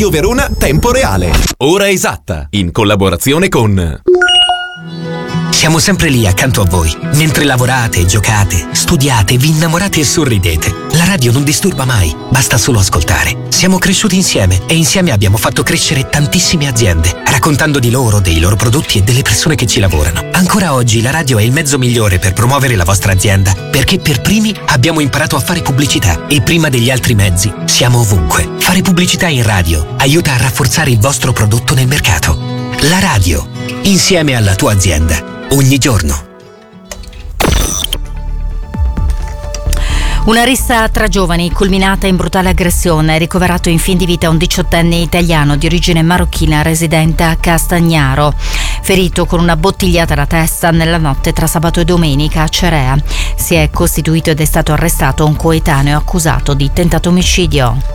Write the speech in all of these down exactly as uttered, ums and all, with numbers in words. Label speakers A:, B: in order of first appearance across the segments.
A: Radio Verona Tempo Reale. Ora esatta, in collaborazione con...
B: Siamo sempre lì accanto a voi, mentre lavorate, giocate, studiate, vi innamorate e sorridete. La radio non disturba mai, basta solo ascoltare. Siamo cresciuti insieme e insieme abbiamo fatto crescere tantissime aziende, raccontando di loro, dei loro prodotti e delle persone che ci lavorano. Ancora oggi la radio è il mezzo migliore per promuovere la vostra azienda, perché per primi abbiamo imparato a fare pubblicità e prima degli altri mezzi siamo ovunque. Fare pubblicità in radio aiuta a rafforzare il vostro prodotto nel mercato. La radio, insieme alla tua azienda. Ogni giorno.
C: Una rissa tra giovani culminata in brutale aggressione. Ricoverato in fin di vita un diciottenne italiano di origine marocchina residente a Castagnaro, ferito con una bottigliata alla testa nella notte tra sabato e domenica a Cerea. Si è costituito ed è stato arrestato un coetaneo accusato di tentato omicidio.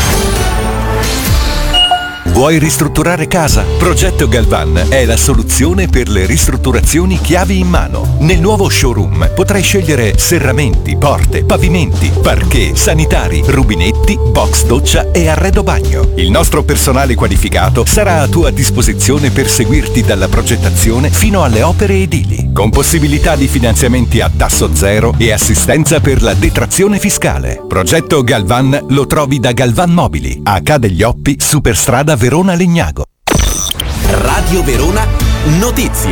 D: Vuoi ristrutturare casa? Progetto Galvan è la soluzione per le ristrutturazioni chiavi in mano. Nel nuovo showroom potrai scegliere serramenti, porte, pavimenti, parquet, sanitari, rubinetti, box doccia e arredo bagno. Il nostro personale qualificato sarà a tua disposizione per seguirti dalla progettazione fino alle opere edili, con possibilità di finanziamenti a tasso zero e assistenza per la detrazione fiscale. Progetto Galvan lo trovi da Galvan Mobili, a Ca' degli Oppi, Superstrada Verona Legnago.
A: Radio Verona Notizie.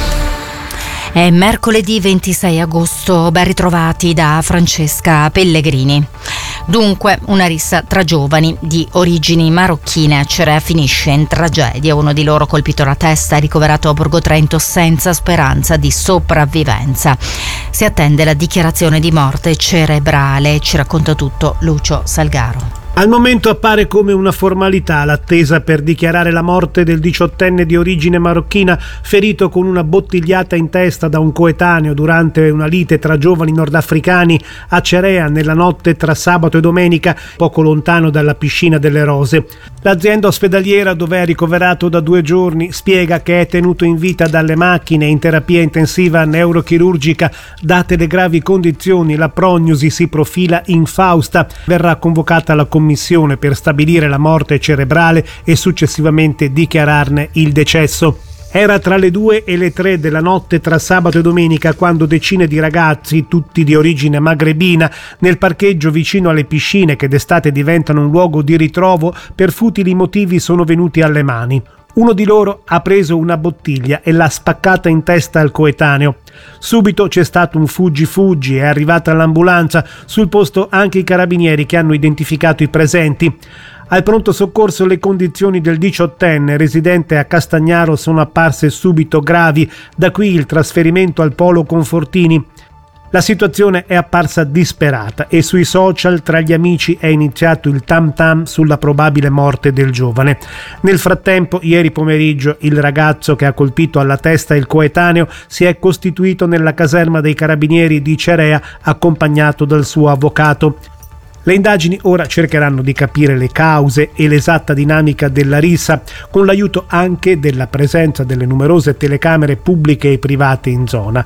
C: È mercoledì ventisei agosto, ben ritrovati da Francesca Pellegrini. Dunque, una rissa tra giovani di origini marocchine a Cerea finisce in tragedia. Uno di loro, colpito alla testa, è ricoverato a Borgo Trento senza speranza di sopravvivenza. Si attende la dichiarazione di morte cerebrale. Ci racconta tutto Lucio Salgaro.
E: Al momento appare come una formalità l'attesa per dichiarare la morte del diciottenne di origine marocchina ferito con una bottigliata in testa da un coetaneo durante una lite tra giovani nordafricani a Cerea nella notte tra sabato e domenica, poco lontano dalla piscina delle Rose. L'azienda ospedaliera, dove è ricoverato da due giorni, spiega che è tenuto in vita dalle macchine in terapia intensiva neurochirurgica. Date le gravi condizioni, la prognosi si profila infausta. Verrà convocata la commissione per stabilire la morte cerebrale e successivamente dichiararne il decesso. Era tra le due e le tre della notte tra sabato e domenica quando decine di ragazzi, tutti di origine magrebina, nel parcheggio vicino alle piscine che d'estate diventano un luogo di ritrovo, per futili motivi sono venuti alle mani. Uno di loro ha preso una bottiglia e l'ha spaccata in testa al coetaneo. Subito c'è stato un fuggi-fuggi, è arrivata l'ambulanza, sul posto anche i carabinieri che hanno identificato i presenti. Al pronto soccorso le condizioni del diciottenne residente a Castagnaro sono apparse subito gravi, da qui il trasferimento al polo Confortini. La situazione è apparsa disperata e sui social tra gli amici è iniziato il tam tam sulla probabile morte del giovane. Nel frattempo, ieri pomeriggio, il ragazzo che ha colpito alla testa il coetaneo si è costituito nella caserma dei carabinieri di Cerea accompagnato dal suo avvocato. Le indagini ora cercheranno di capire le cause e l'esatta dinamica della rissa, con l'aiuto anche della presenza delle numerose telecamere pubbliche e private in zona.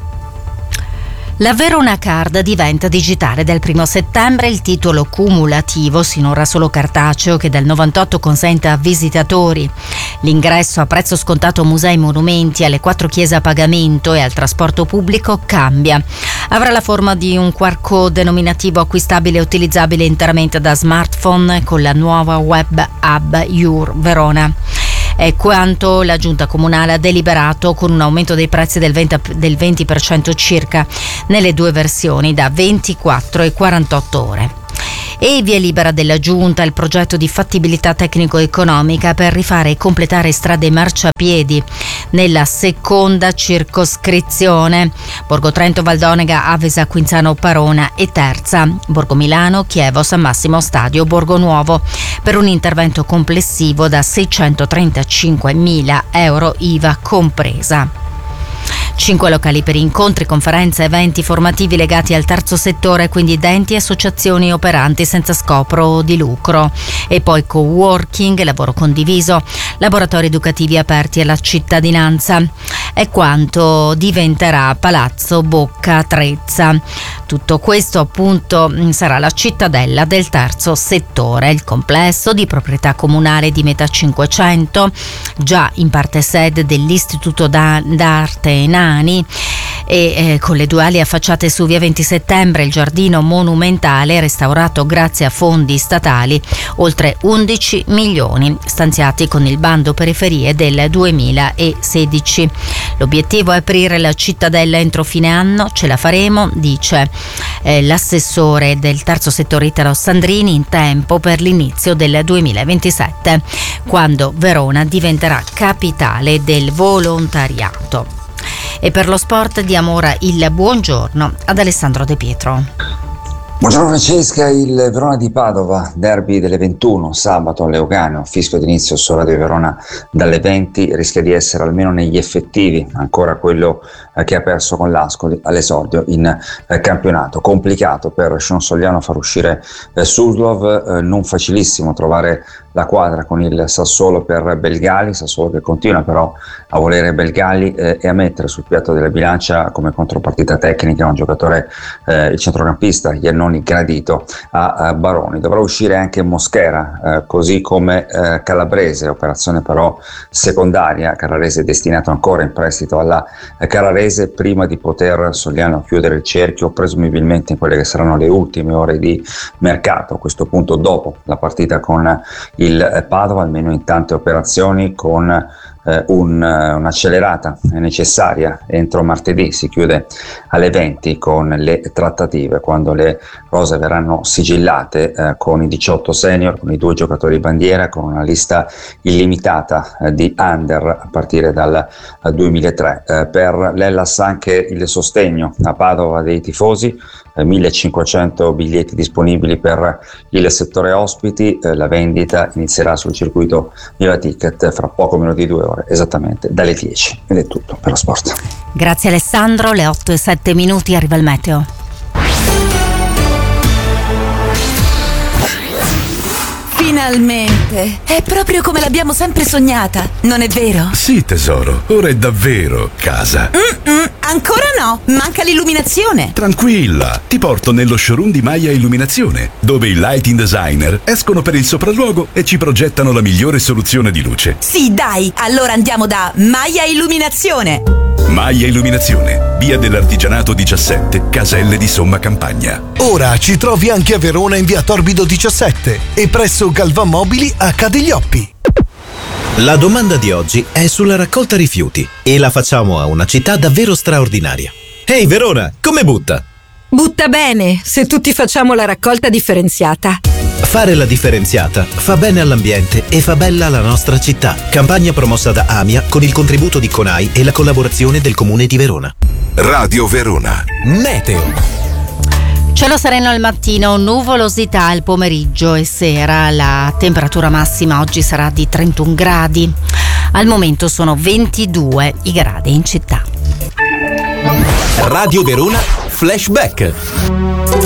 C: La Verona Card diventa digitale dal primo settembre. Il titolo cumulativo, sinora solo cartaceo, che dal novantotto consente a visitatori l'ingresso a prezzo scontato a musei, monumenti, alle quattro chiese a pagamento e al trasporto pubblico, cambia. Avrà la forma di un Q R code nominativo acquistabile e utilizzabile interamente da smartphone con la nuova web app Your Verona. È quanto la giunta comunale ha deliberato, con un aumento dei prezzi del venti per cento circa nelle due versioni da ventiquattro e quarantotto ore. E via libera della giunta il progetto di fattibilità tecnico-economica per rifare e completare strade e marciapiedi nella seconda circoscrizione: Borgo Trento, Valdonega, Avesa, Quinzano, Parona e terza Borgo Milano, Chievo, San Massimo, Stadio, Borgo Nuovo, per un intervento complessivo da seicentotrentacinquemila euro I V A compresa. Cinque locali per incontri, conferenze, eventi formativi legati al terzo settore, quindi enti e associazioni operanti senza scopo di lucro. E poi co-working, lavoro condiviso, laboratori educativi aperti alla cittadinanza. È quanto diventerà Palazzo Bocca Trezza. Tutto questo appunto sarà la cittadella del terzo settore, il complesso di proprietà comunale di Meta cinquecento, già in parte sede dell'Istituto d'Arte Nani, e eh, con le due ali affacciate su via venti settembre, il giardino monumentale restaurato grazie a fondi statali, oltre undici milioni stanziati con il bando periferie del duemilasedici. L'obiettivo è aprire la cittadella entro fine anno, ce la faremo, dice eh, l'assessore del terzo settore Italo Sandrini, in tempo per l'inizio del duemilaventisette, quando Verona diventerà capitale del volontariato. E per lo sport diamo ora il buongiorno ad Alessandro De Pietro.
F: Buongiorno Francesca, il Verona di Padova, derby delle ventuno, sabato a Leuganeo, fischio d'inizio su Radio Verona dalle venti, rischia di essere almeno negli effettivi ancora quello eh, che ha perso con l'Ascoli all'esordio in eh, campionato. Complicato per Scionsoliano far uscire eh, Suslov, eh, non facilissimo trovare la quadra con il Sassuolo per Belgali, Sassuolo che continua però a volere Belgali eh, e a mettere sul piatto della bilancia come contropartita tecnica un giocatore, eh, il centrocampista Iannoni, gradito a, a Baroni. Dovrà uscire anche Mosquera, eh, così come eh, Calabrese, operazione però secondaria. Calabrese è destinato ancora in prestito alla eh, Carrarese prima di poter Soliano chiudere il cerchio, presumibilmente in quelle che saranno le ultime ore di mercato, a questo punto dopo la partita con il il Padova, almeno in tante operazioni, con eh, un, un'accelerata necessaria entro martedì. Si chiude alle venti con le trattative, quando le rose verranno sigillate eh, con i diciotto senior, con i due giocatori bandiera, con una lista illimitata eh, di under a partire dal eh, duemilatré. Eh, per l'Hellas anche il sostegno a Padova dei tifosi, eh, millecinquecento biglietti disponibili per il settore ospiti, eh, la vendita inizierà sul circuito Viva Ticket fra poco meno di due ore, esattamente dalle dieci. Ed è tutto per lo sport.
C: Grazie Alessandro, le otto e sette minuti, arriva il meteo.
G: Finalmente! È proprio come l'abbiamo sempre sognata, non è vero?
H: Sì tesoro, ora è davvero casa.
G: Mm-mm, ancora no, manca l'illuminazione.
H: Tranquilla, ti porto nello showroom di Maia Illuminazione, dove i lighting designer escono per il sopralluogo e ci progettano la migliore soluzione di luce.
G: Sì dai, allora andiamo da Maia Illuminazione.
H: Maia Illuminazione, via dell'Artigianato diciassette, Caselle di Somma Campagna.
I: Ora ci trovi anche a Verona in via Torbido diciassette e presso Galvan Mobili a Cadeglioppi.
J: La domanda di oggi è sulla raccolta rifiuti e la facciamo a una città davvero straordinaria. Ehi hey Verona, come butta?
K: Butta bene, se tutti facciamo la raccolta differenziata.
J: Fare la differenziata fa bene all'ambiente e fa bella la nostra città. Campagna promossa da AMIA con il contributo di CONAI e la collaborazione del Comune di Verona.
H: Radio Verona.
J: Meteo.
C: Cielo sereno al mattino, nuvolosità al pomeriggio e sera. La temperatura massima oggi sarà di trentuno gradi. Al momento sono ventidue i gradi in città.
A: Radio Verona Flashback.